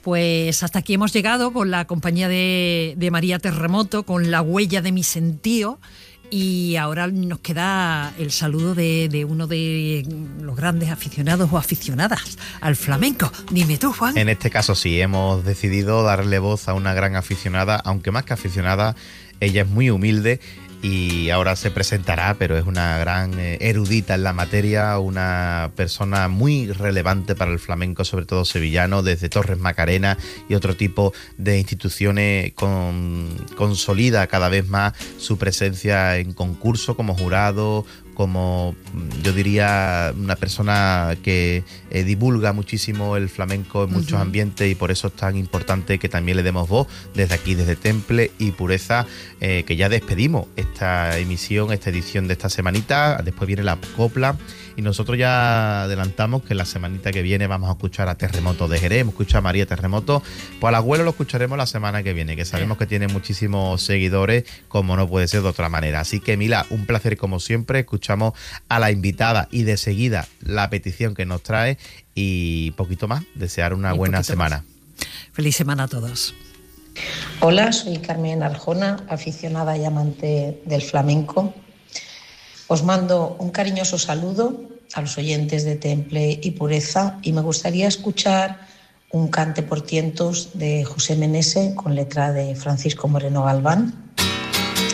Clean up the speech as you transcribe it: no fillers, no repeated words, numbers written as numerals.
Pues hasta aquí hemos llegado con la compañía de María Terremoto, con La huella de mi sentío. Y ahora nos queda el saludo de uno de los grandes aficionados o aficionadas al flamenco. Dime tú, Juan. En este caso sí, hemos decidido darle voz a una gran aficionada, aunque más que aficionada, ella es muy humilde y ahora se presentará, pero es una gran erudita en la materia, una persona muy relevante para el flamenco, sobre todo sevillano, desde Torres Macarena y otro tipo de instituciones. Consolida cada vez más su presencia en concurso como jurado, como yo diría una persona que divulga muchísimo el flamenco en muchos ambientes, y por eso es tan importante que también le demos voz desde aquí, desde Temple y Pureza, que ya despedimos esta emisión, esta edición de esta semanita. Después viene la copla y nosotros ya adelantamos que la semanita que viene vamos a escuchar a Terremoto de Jerez, hemos escuchado a María Terremoto, pues al abuelo lo escucharemos la semana que viene, que sabemos que tiene muchísimos seguidores, como no puede ser de otra manera. Así que Mila, un placer como siempre. Escuchamos a la invitada y de seguida la petición que nos trae y poquito más, desear una buena semana. Feliz semana a todos. Hola, soy Carmen Arjona, aficionada y amante del flamenco. Os mando un cariñoso saludo a los oyentes de Temple y Pureza y me gustaría escuchar un cante por tientos de José Menese con letra de Francisco Moreno Galván.